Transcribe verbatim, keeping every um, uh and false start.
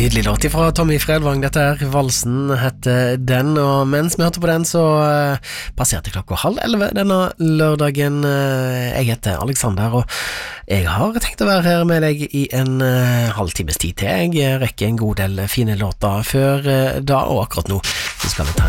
nydelig låt fra Tommy Fredvang. Dette her, Valsen heter den, og mens vi hørte på den så uh, passerte klokka halv elleve denne lørdagen. Uh, jeg heter Alexander, og jeg har tenkt å være her med deg i en uh, halvtimes tid til. Jeg rekker en god del fine låter før uh, da, og akkurat nå så skal vi ta